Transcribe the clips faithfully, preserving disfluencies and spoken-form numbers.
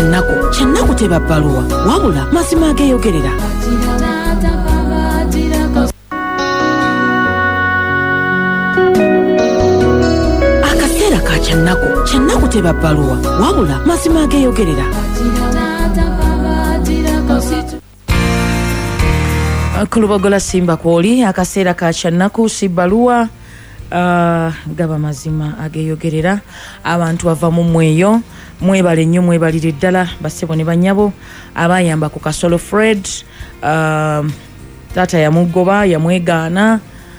kyannaku kyannaku teba bbaluwa wabula mazima ageeyogerera. Akaseera ka kyannaku kyannaku teba bbaluwa wabula mazima ageeyogerera. Kulubogola simba kwoli akaseera ka kyannaku si bbaluwa uh, gaba mazima ageeyogerera. Abantu bava mu mweyo mwebale nnyo mwebalire ddala basebo ne banyabo abayamba ku Kasolo Fred uh, tata yamugoba yamwegaana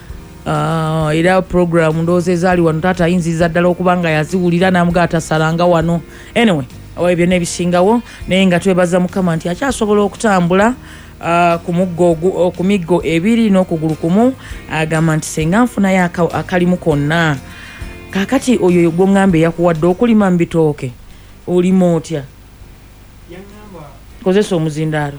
uh, era program ndoze zali wano tata ayinziza ddala okubanga yaziwulira namugata salanga wano anyway awaye byonna ebisingawo naye nga twebaza mukama nti akyasobola okutambula uh, ku muggo ku miggo ebiri n'okugulu kumu agamba nti senga nfunayo akalimu konna. Kakati oyo gwoŋŋambe yakuwadde okulima mu bitooke olima otya? Yaŋŋamba kozesa omuzindaalo.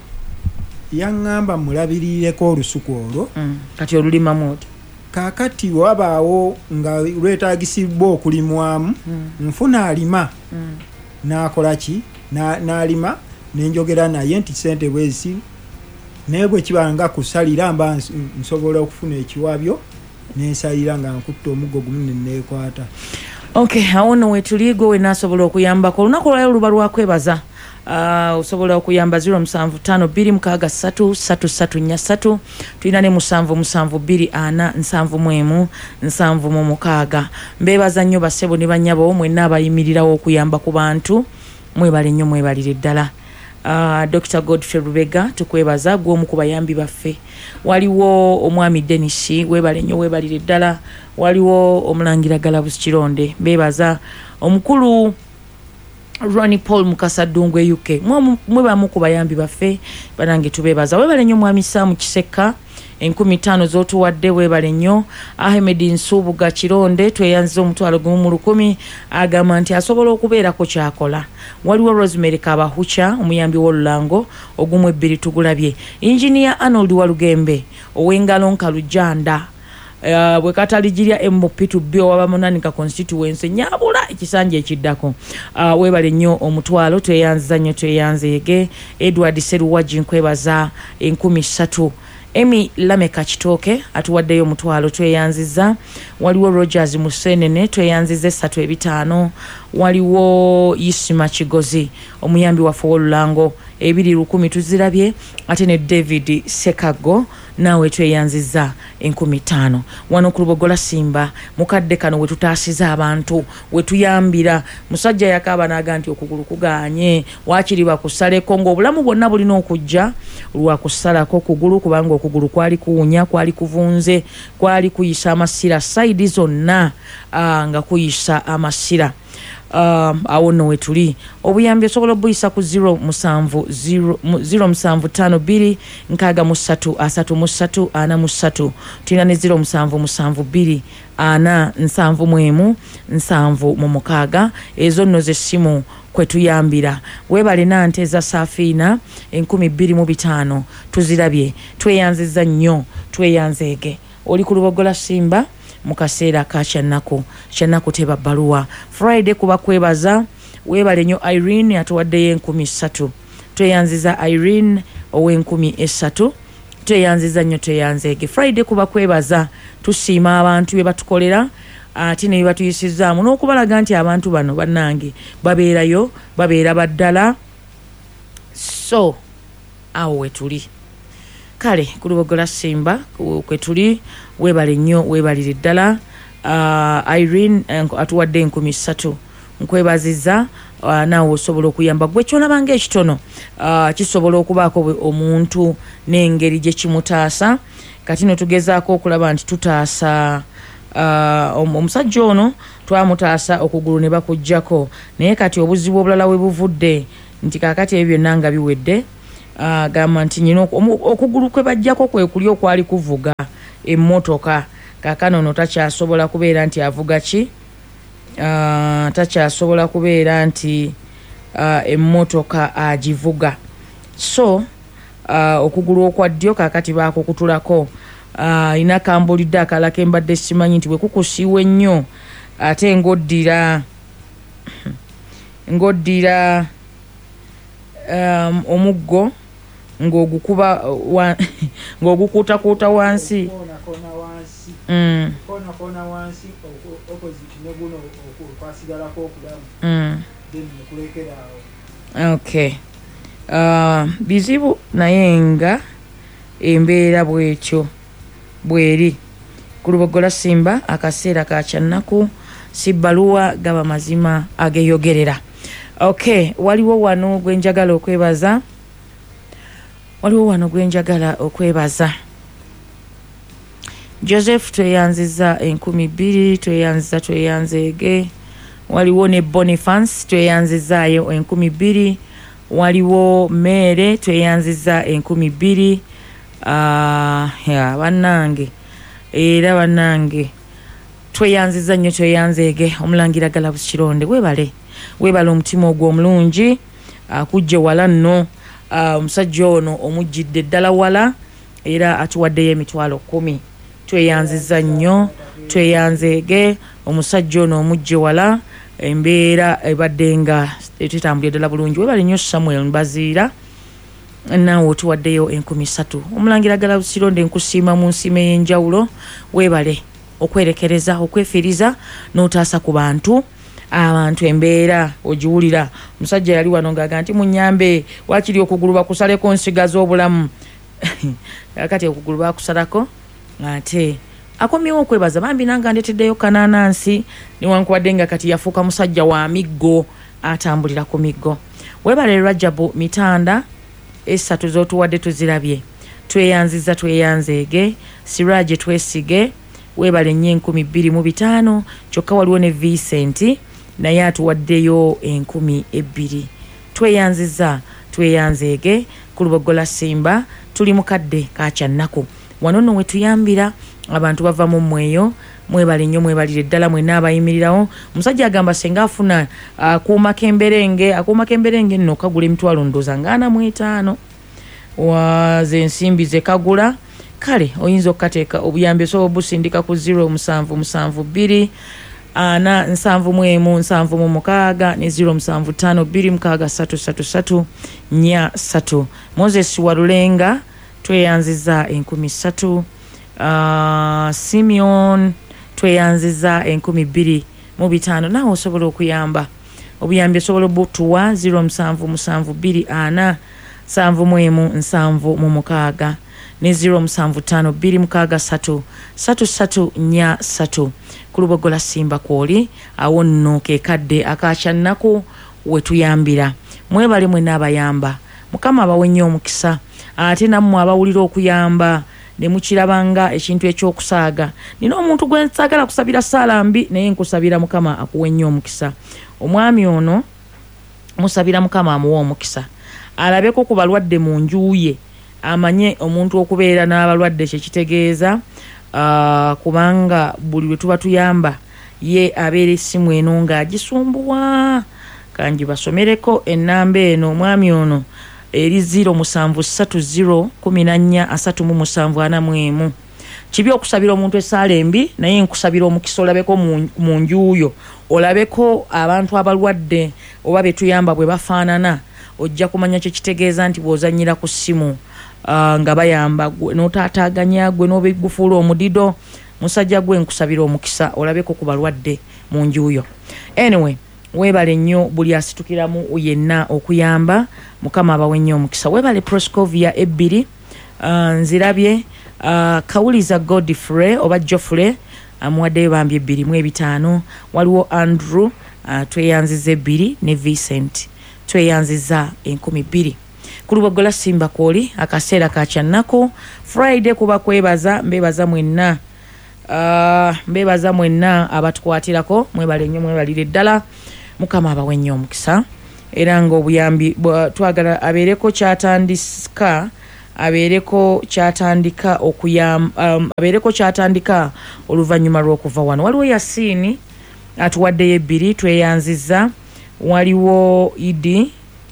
Yaŋŋamba mulabirireko olusuku olwo mm. kati olulimamu otya? Kakati wabaawo nga lwetaagisibwa okulimwamu mm. nfuna alima mm. n'akola ki n'alima n'enjogera naye nti ssente bwezi naye bwe kiba nga kusalira mba nsobola okufuna ekiwabyo n'ensalira nga nkutta omuggo gumu neneekwata. Okay, awo nno wetuligo we nasobola okuyambako olunaku olwayo luba lwakwebaza. Uh, osobola okuyamba zero musanvu ttaano bbiri mukaaga ssatu ssatu ssatu nnya ssatu tulina ne musanvu musanvu bbiri ana nsanvu mu emu nsanvu mu mukaaga. Mbeebaza nnyo bassebo ne bannyabo mwenna abayimirirawo okuyamba ku bantu mwebale nnyo mwebalire ddala. Uh, Doctor Godfrey Rubega tukwebaza gw'omu ku bayambi baffe. Waliwo omwami Dennis webale nnyo webalire ddala. Waliwo omulangira Galabus Kironde bebaza omukulu Ronnie Paul Mukasa Dungwe U K mwe bamu ku bayambi baffe banange tubebaza. Webale nnyo mwami Samu Kiseka enkumi ttaano z'otuwadde webale nnyo. Ahmed Nsubuga Kironde tweyanziza omutwalo gumu mu lukumi agamba nti asobola okubeerako kyakola. Waliwo Rosemary Kabahucha omuyambi w'olulango ogumu ebbiri tugulabye. Engineer Arnold Walugembe ow'engalo Nkalujanda Uh, bwe katalijirya M P to B wabamunanika constituency nyabula ekisanja ekiddako. Uh, webale nnyo omutwalo tweyanziza nnyo tweyanzeege. Edward Seruwaji nkwebaza enkumi ssatu. Emi Lameka Kitoke atuwaddeyo omutwalo tweyanziza. Waliwo Rogers Musenene tweyanziza essatu ebitaano. Waliwo Yisima Kigozi omuyambi waffe w'olulango ebiri lukumi tuzirabye. Ate ne David Sekago nawe tweyanziza enkumi ttaano. Wano ku Lubogola Simba mukadde kano we tutaasiza abantu we tuyambira. Musajja yakaba naga nti okugulu kuganye wakiri bakusaleko ng'obulamu bwonna bulina okujja lwa kusalako kugulu kubanga okugulu kwali kuwunya kwali kuvunze kwali kuyisa amasira side zonna uh, nga kuyisa amasira. Um, awo nno we tuli obuyambi osobola obuyisa ku zero musanvu zero musanvu ttaano bbiri nkaaga mu ssatu asatu mu ssatu ana mu ssatu. Tulina ne zero musanvu musanvu bbiri ana nsanvu mu emu nsanvu mu mukaaga. Ezo nno z'essimu kwe tuyambira. Webale nante eza Safiina enkumi bbiri mu bitaano tuzirabye tweyanziza nnyo tweyanzeege. Oli ku Lubogola Simba mukaseera ka kyannaku kyannaku teba bbaluwa. Friday kuba kwebaza webale nnyo Irene atuwaddeyo enkumi ssatu tweyanziza Irene ow'enkumi essatu tweyanziza nnyo tweyanzeege. Friday kuba kwebaza tusiima abantu be batukolera ate ne batuyisizaamu n'okubalaga nti abantu bano bannange babeerayo babeera baddala. So awo we tuli kale ku Lubogola Simba kwe tuli webale nnyo webalire ddala. uh, Irene uh, atuwadde enkumi ssatu nkwebaziza. uh, naawe osobola okuyamba gwe kyolabanga ekitono uh, kisobola okubaako omuntu n'engeri gye kimutaasa. Kati no tugezaako okulaba nti tutaasa uh, omusajja ono twamutaasa okugulu ne bakuggyako naye kati obuzibu obulala we buvudde nti kakati ebyo byonna nga biwedde. Uh, gamba nti nyina okugulu kwe bajjako kwe kuli okwali kuvuga emmotoka. Kakano no takyasobola kubeera nti avuga ki uh, takyasobola kubeera nti uh, emmotoka agivuga. So uh, okugulu okwa ddyo kakati baakukutulako. Uh, ina kambulidde akalako embadde simanyi nti bwe kukusiiwa ennyo ate ng'oddira ng'oddira um, omuggo ng'ogukuba wa, ng'ogukuutakuuta wansi kona kona wansi mm. kona kona wansi opposite ne guno okwasigalako okulamu mm. then nekulekera awo. Okay. Uh, bizibu naye nga embeera bwekyo bweri ku Lubogola Simba akaseera ka kyannaku si bbaluwa gaba mazima ageyogerera. Okay, waliwo wano gwenjagala okwebaza waliwo wano gwenjagala okwebaza Joseph tweyanziza enkumi bbiri tweyanziza tweyanzeege. Waliwo ne Boniface tweyanzizaayo enkumi bbiri. Waliwo Mere tweyanziza enkumi bbiri. Uh, ya bannange era bannange tweyanziza nnyo tweyanzeege. Omulangira Galabusi Kironde webale webale omutima ogwo omulungi akujje wala nno. Omusajja uh, ono omujjidde ddala wala era atuwaddeyo emitwalo kumi. Tweyanziza nnyo tweyanzeege. Omusajja ono omujje wala embeera ebadde nga tetambulira ddala bulungi. Webale nnyo Samuel Mbaziira naawe otuwaddeyo enkumi ssatu. Omulangira Galabusi Kironde nkusiima mu nsiima ey'enjawulo. Webale okwerekereza okwefiiriza n'otaasa ku bantu abantu embeera ogiwulira. Omusajja yali wano ng'aga nti munyambe wakiri okugulu bakusaleko nsiga z'obulamu kati okugulu bakusalako ate akomyewo okwebaza bambi nanga ndeteddeyo kananansi newankubadde nga kati yafuuka musajja wa miggo atambulira ku miggo. Webale Rajabu Mitanda essatu z'otuwadde tuzirabye. Tweyanziza tweyanzeege. Siraje twesige webale nnyo enkumi bbiri mu bitaano. Kyokka waliwo ne Vincent naye atuwaddeyo enkumi ebbiri. Tweyanziza tweyanzeege. Ku Lubogola Simba tuli mukadde ka kyannaku wano nno we tuyambira abantu bava mu mweyo. Mwebale nnyo mwebalire ddala mwenna abayimirirawo. Omusajja agamba senga afuna akuuma k'emberenge akuuma k'emberenge nno kagula emitwalo ndooza nga ana mu etaano waze ensimbi ze kagula kale oyinza okukateeka obuyambi osobola obusindika ku zero musanvu musanvu bbiri ana nsanvu mu emu nsanvu mu mukaaga ne zero musanvu ttaano bbiri mukaaga ssatu ssatu ssatu nnya ssatu. Moses Walulenga tweyanziza enkumi ssatu. Uh, Simeon tweyanziza enkumi bbiri mu bitaano. Naawe osobola okuyamba obuyambi osobola obutuwa zero musanvu musanvu bbiri ana nsanvu mu emu nsanvu mu mukaaga ne zero musanvu ttaano bbiri mukaaga ssatu ssatu ssatu nnya ssatu. Ku Lubogola Simba kwoli awo nno ke kadde akakyannaku we tuyambira. Mwebale mwenna abayamba Mukama abawe nnyo omukisa ate nammwe abawulira okuyamba ne mukirabanga ekintu ekyokusaaga. Nina omuntu gwe nsagala kusabira saala mbi naye nkusabira Mukama akuwe nnyo omukisa. Omwami ono musabira Mukama amuwe omukisa alabeko ku balwadde mu njuye amanye omuntu okubeera n'abalwadde kye kitegeeza uh, kubanga buli lwe tuba tuyamba ye abeera essimu eno ng'agisumbuwa. Kanji basomereko ennamba eno omwami ono eri zero musanvu ssatu zero kumi na nnya asatu mu musanvu ana mu emu. Kibi okusabira omuntu esaala embi naye nkusabira omukisa olabeko mu njuuyo olabeko abantu abalwadde oba betuyamba bwe bafaanana ojja kumanya kye kitegeeza nti bw'ozannyira ku ssimu uh, nga bayamba gwe n'otaataaganya gwe n'obigufuula omudido musajja gwe nkusabira omukisa olabeko ku balwadde mu njuuyo. Anyway webale nnyo buli asitukiramu yenna okuyamba Mukama abawe nnyo omukisa. Webale Proscovia ebbiri uh, nzirabye uh, Kawuliza Godfrey oba Geoffrey amuwaddeyo bambi ebbiri mu ebitaano. Waliwo Andrew uh, tweyanziza ebbiri ne Vincent tweyanziza enkumi bbiri. Ku Lubogola Simba kwoli akaseera ka kyannaku Friday kuba kwebaza mbebaza mwenna uh, mbebaza mwenna abatukwatirako mwebale nnyo mwebalire ddala Mukama abawe nnyo omukisa era ng'obuyambi twagala abeereko kyatandika abeereko kyatandika okuyamba um, abeereko kyatandika oluvannyuma lw'okuva wano. Waliwo Yasini atuwaddeyo ebbiri tweyanziza. Waliwo Idi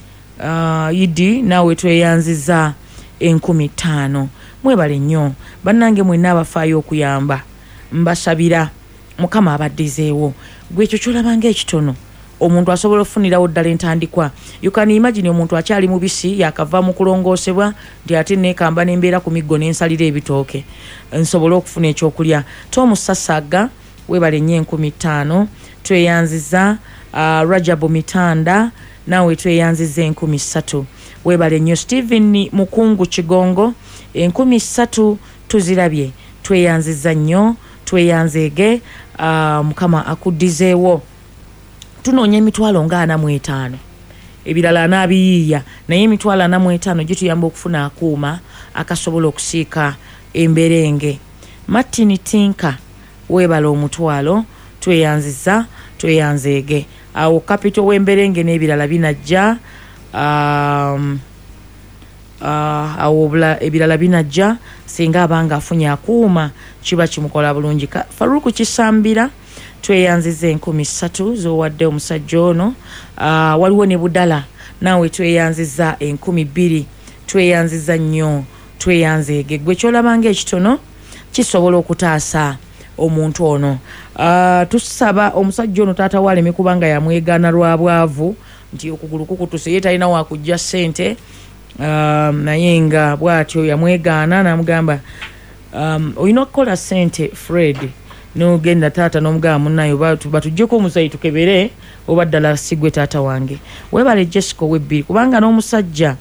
uh, Idi naawe tweyanziza enkumi ttaano. Mwebale nnyo bannange mwenna abafaayo okuyamba mbasabira Mukama abaddizeewo gwe ekyo kyolabanga ekitono omuntu asobola okufunirawo ddala entandikwa. You can imagine omuntu akyali mubisi yakava mu kulongoosebwa nti ate neekamba n'embeera ku miggo n'ensalira ebitooke nsobola okufuna ekyokulya. Tomusasagga weebale nnyo enkumi ttaano. Tweyanziza uh, Rajabu Mitanda naawe tweyanziza enkumi ssatu. Weebale nnyo Stephen Mukungu Kigongo enkumi ssatu tuzirabye. Tweyanziza nnyo tweyanzeege uh, mukama akuddizeewo. Tunoonya emitwalo nga ana mu etaano ebirala anaabiyiiya naye emitwalo ana mu etaano gituyamba okufuna akuuma akasobola okusiika emberenge. Martin Tinka weebala omutwalo tweyanziza tweyanzeege. Awo kapito w'emberenge n'ebirala binajja um, uh, awo ebirala binajja singa abanga afunye akuuma kiba kimukola bulungi. Faruku Kisambira tweyanziza enkumi ssatu z'owadde omusajja ono. Uh, waliwo ne Budala naawe tweyanziza enkumi bbiri. Tweyanziza nnyo tweyanzeege. Gwe kyolabanga ekitono kisobola okutaasa omuntu ono. Uh, tusaba omusajja ono taata waleme kubanga yamwegaana lwa bwavu nti okugulu kukutuse ye talina wakujja ssente. Um, naye nga bw'atyo yamwegaana n'amugamba um, olina okukola ssente Fred n'ogenda taata n'omugamba munnayo batuggyeko omusayi tukebere oba ddala sigwe taata wange. Weebale Jessica webbiri kubanga n'omusajja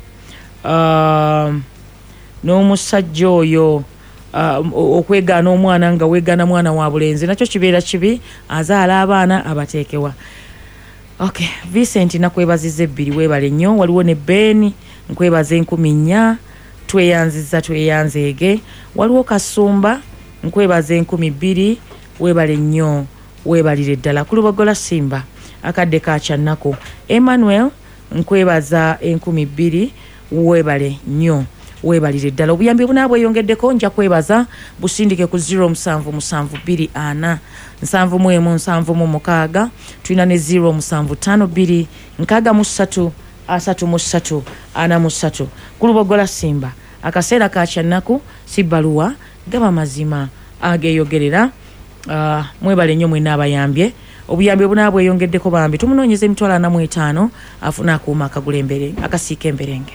um, n'omusajja oyo uh, okwegaana omwana nga weegaana mwana wa bulenzi nakyo kibeera kibi azaala abaana abateekewa. Okay, Vincent nakwebaziza ebbiri weebale nnyo. Waliwo ne Ben nkwebaza enkumi nnya tweyanziza tweyanzeege. Waliwo Kasumba nkwebaza enkumi bbiri weebale nnyo weebalire ddala. Ku Lubogola Simba akadde ka kyannako. Emmanuel nkwebaza enkumi bbiri weebale nnyo weebalire ddala. Obuyambi buna bweyongeddeko nja kwebaza busindike ku zero musanvu musanvu bbiri ana nsanvu mu emu nsanvu mu mukaaga. Tulina ne zero musanvu ttaano bbiri nkaaga mu ssatu asatu mu ssatu ana mu ssatu. Ku Lubogola Simba akaseera ka kyannako si bbaluwa gaba mazima ageeyogerera. Uh, mwebale nnyo mwenna abayambye. Obuyambi buna bweyongeddeko bambi tumunoonyeza emitwalo ana mu etaano afuna akuuma akagula embere akasiika emberenge.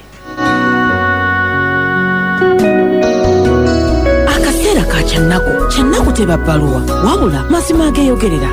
Akaseera ka kyannako kyannako teba bbaluwa wabula mazima ageeyogerera.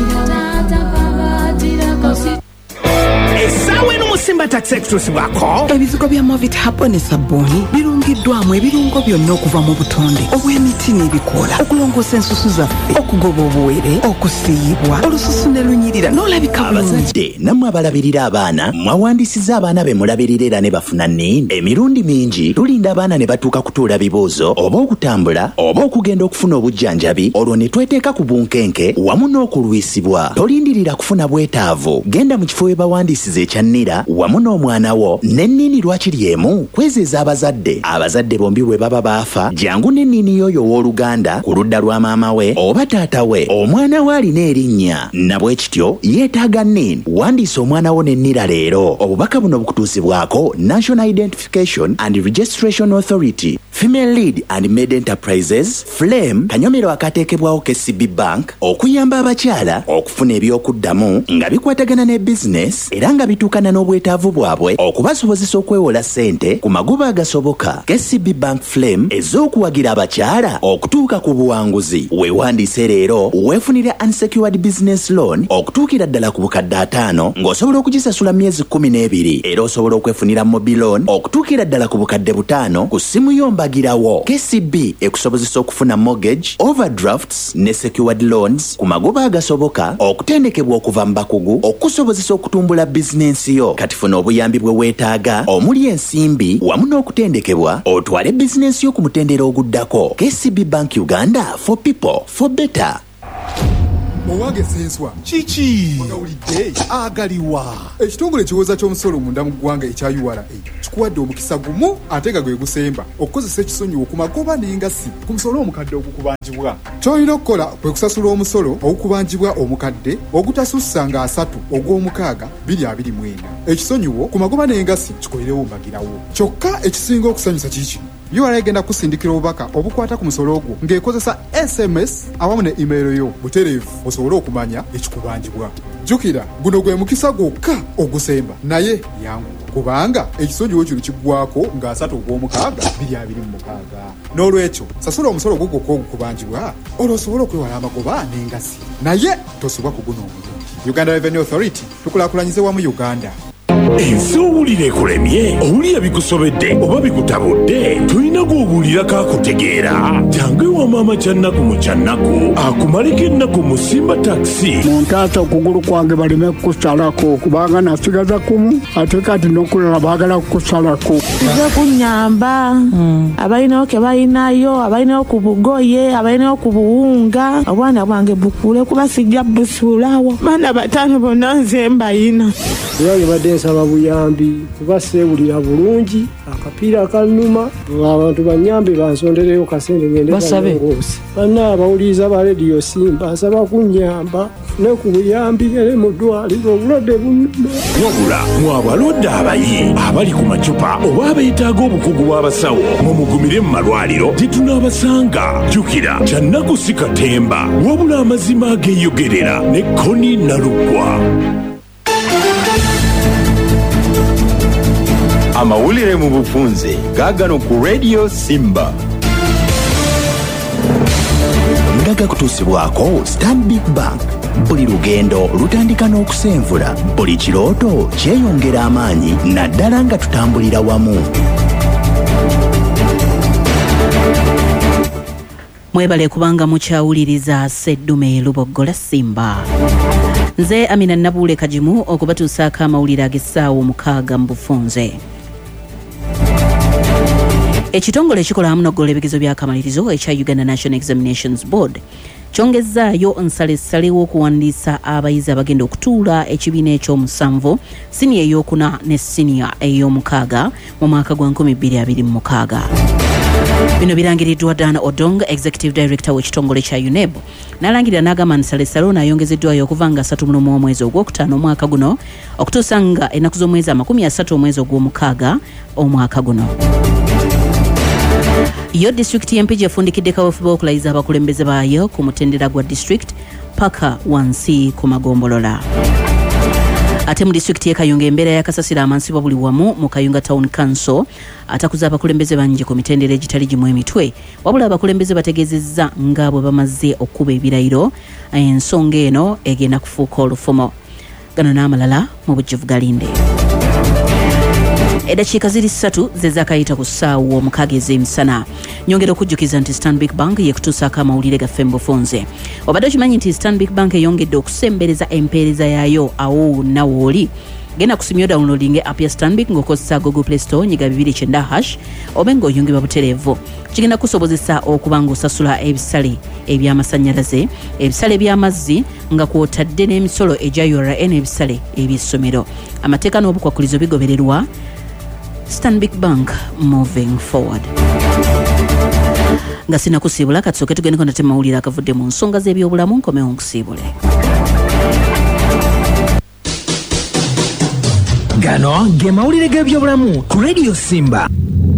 Esawe n'omusimba tax extras bwako ebizigo bya Movit Hapo ne sabuni birungiddwamu ebirungo byonna okuva mu butonde obw'emiti n'ebikoola okulongoosa ensusu zaffe okugoba obuwere okusiiyibwa olususu ne lunyirira n'olabika bulungi. Abazadde nammwe abalabirira abaana mwawandiisiza abaana be mulabirira era ne bafuna nini. Emirundi mingi tulinda abaana ne batuuka kutuula bibuuzo oba okutambula oba okugenda okufuna obujjanjabi olwo ne tweteeka ku bunkenke wamu n'okulwisibwa. Tolindirira kufuna bwetaavu, genda mu kifo we bawandiisiza ekyannira wamu n'omwana wo n'ennini lwakiri emu kwezeeza abazadde. Abazadde bombi bwe baba baafa jangu n'ennini yoyo w'oluganda ku ludda lwa maama we oba taata we omwana we alina erinnya na bwe kityo yeetaaga nnini. Wandiisa omwana wo n'ennira leero. Obubaka buno bukutuusibwako National Identification and Registration Authority, Female Lead and Maid Enterprises, Flame, kanyomero akateekebwawo K C B Bank okuyamba abakyala okufuna ebyokuddamu nga bikwatagana ne business era nga bituukana n'obwetaavu bwabwe okubasobozesa okwewola ssente ku magoba agasoboka. K C B Bank Flame ez'okuwagira abakyala okutuuka ku buwanguzi. Weewandiise leero weefunire unsecured business loan okutuukira ddala ku bukadde ataano ng'osobola okugisasula myezi kkumi n'ebiri era osobola okwefunira mobile loan okutuukira ddala ku bukadde butaano ku ssimu yombagirawo. K C B ekusobozesa okufuna mortgage, overdrafts ne secured loans ku magoba agasoboka okutendekebwa okuva mu bakugu okusobozesa okutumbula bizinensi yo. Kati funa obuyambi bwe weetaaga omuli ensimbi wamu n'okutendekebwa otwale bizinensi yo ku mutendera oguddako. K C B Bank Uganda, for people for better. Owange senswa kiki ogawulidde agaliwa ekitongole kiwoza ky'omusolo munda mu ggwanga ekya U R A kikuwadde omukisa gumu ate nga gwe gusemba okukozesa ekisonyiwo ku magoba n'engassi ku musolo omukadde ogukubanjibwa. Ky'olina okukola kwe kusasula omusolo ogukubanjibwa omukadde ogutasussa nga asatu ogw'omukaaga biri abiri mwenda. Ekisonyiwo ku magoba n'engassi kikolerewo mbagirawo. Kyokka ekisinga okusanyusa kiki U R A egenda kusindikira obubaka obukwata ku musolo ogwo ng'ekozesa S M S awamu ne email yo butereevu osobole okumanya ekikubanjibwa. jukira guno gwe mukisa gwokka ogusemba naye yangu kubanga ekisonyiwo kino kiggwako nga asatu ogw'omukaaga biri abiri mu mukaaga n'olwekyo sasula omusolo gwo gwokka ogukubanjibwa olwosobola okwewala amagoba n'engasi naye tosubwa ku guno omulungi. Uganda Revenue Authority tukulaakulanyize wamu Uganda. Ensi owulira ekulemye owulira bikusobedde oba bikutabudde tulina gw'obuulira kaakutegeera jangu ewa maama kyannaku mu kyannaku akumaleko ennaku mu Simba Taxi. Muntaata okugulu kwange baleme kukusalako kubanga nasigaza kumu ate kati n'okulala baagala kukusalako. Nze kunnyamba abalinayo ke balinayo abalinayo ku bugoye abalinayo ku buwunga obwana bwange bukule kuba sijja busuulawo baana bataano bonna nze mbayina. Yange badde nsaba buyambi kuba seewulira bulungi akapiira akanuma abantu banyambe bansondereyo kasente ngende bangoose banna abawuliriza ba rediyo Simba nsaba kunnyamba ne ku buyambi ere mu ddwaliro obulwadde bunyuma. Wabula mu abalwadde abayi abali ku macupa oba abeetaaga obukugu bw'abasawo mumugumire mu malwaliro gye tunaabasanga. Jjukira kyannaku si katemba wabula amazima ageeyogerera ne Koni Naluggwa. Amawulire mu bufunze gaagano ku Radio Simba. Ndaga kutuusibwako Stanbic Bank. Buli lugendo lutandika n'okusenvula, buli kirooto kyeyongera amaanyi naddala nga tutambulira wamu. Mwebale kubanga mukyawuliriza Sseddume Luboggola Simba. Nze Amina Nabule Kajimu okubatuusaako amawulire ag'essaawa omukaaga mu bufunze. Ekitongole ekikola awamu n'okugola ebigezo by'akamalirizo ekya Uganda National Examinations Board kyongezaayo nsalessale w'okuwandiisa abayizi abagenda okutuula ekibiina ekyomusanvu siniya ey'okuna ne siniya ey'omukaaga mu mwaka gwa nkumi bbiri abiri mu mukaaga. Bino birangiriddwa Dana Odong, Executive Director w'ekitongole kya U N E B, n'alangirira n'agamba nsalessale ono ayongezeddwayo okuva nga asatu mu omwezi ogwokutaano omwaka guno okutuusa nga ennaku z'omwezi amakumi asatu omwezi ogw'omukaaga omwaka guno. Yo district M P gyefundikidde kaweefube okulayiza abakulembeze baayo ku mutendera gwa district paka wansi ku magombolola. Ate mu district ye Kayunga embeera y'akasasiro amansibwa buli wamu mu Kayunga Town Council atakuza abakulembeze bangi ku mitendera egitali gimu emitwe wabula abakulembeze bategeezezza nga bwe bamaze okuba ebirayiro ensonga eno egenda kufuuka olufumo. Gano n'amalala mu bujjuvu galinde. Eddakiika ziri ssatu ze zaakayita ku ssaawa omukaaga ez'emisana. Nyongera okujjukiza nti Stanbic Bank yekutuusaako amawulire gaffe mu bufunze. Obadde okimanyi nti Stanbic Bank eyongedde okusembereza empeereza yaayo awo nawooli. Genda kusimya downloading app ya Stanbic ng'okozesa Google Play Store nyiga bibiri kyenda hash oba ng'oyungibwa butereevu. Kigenda kusobozesa okuba ng'osasula ebisale eby'amasannyalaze, ebisale eby'amazzi nga kw'otadde n'emisolo egya U R A n'ebisale eby'essomero. Amateeka n'obukwakkulizo bigobererwa. Stanbic Bank moving forward. Nga sinakusiibula katusooke tugendeko nate mawulire akavudde mu nsonga z'ebyobulamu nkomewo nkusiibule. Gano ge mawulire g'ebyobulamu ku Radio Simba.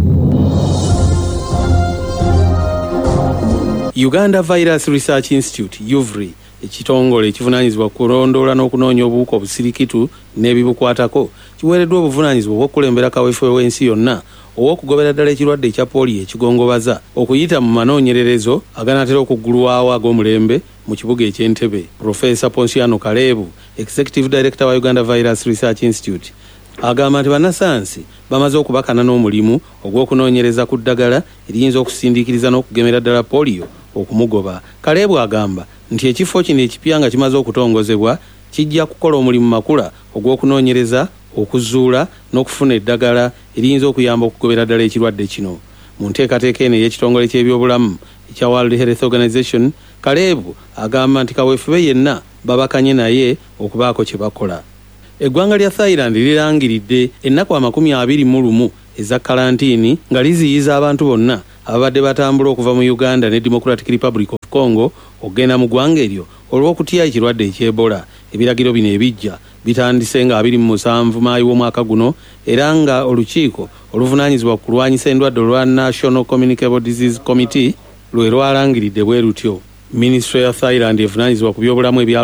Uganda Virus Research Institute U V R I ekitongole ekivunaanyizibwa kulondoola n'okunoonya obuwuka obusirikitu n'ebibukwatako kiweereddwa obuvunaanyizibwa obw'okulembera kaweefube w'ensi yonna ow'okugobera ddala ekirwadde ekya pooliyo ekigongobaza okuyita mu manoonyererezo aganaatera okuggulwawo ag'omulembe mu kibuga eky'Entebbe. Profesa Ponsiano Kalebu, Executive Director wa Uganda Virus Research Institute, agamba nti bannasayansi bamaze okubakana n'omulimu ogw'okunoonyereza ku ddagala eriyinza okusindiikiriza n'okugemera ddala pooliyo okumugoba. Kalebu agamba nti ekifo kino ekipya nga kimaze okutongozebwa kijja kukola omulimu makula ogw'okunoonyereza, okuzuula n'okufuna eddagala eriyinza okuyamba okugobera ddala ekirwadde kino. Mu nteekateeka eno ey'ekitongole ky'ebyobulamu ekya World Health Organization, Kalebu agamba nti kaweefube yenna babakanye naye okubaako kye bakola. Eggwanga lya Thailand lirangiridde ennaku amakumi abiri mu lumu eza kalantiini nga liziyiza abantu bonna ababadde batambula okuva mu Uganda ne Democratic Republic of Congo okugenda mu ggwanga eryo olw'okutya ekirwadde eky'Ebola. Ebiragiro bino ebijja bitandise nga abiri mu musanvu Maayi w'omwaka guno era nga olukiiko oluvunaanyizibwa ku kulwanyisa endwadde olwa National Communicable Disease Committee lwe lwalangiridde bwe lutyo. Ministry ya Thailand evunaanyizibwa ku byobulamu ebya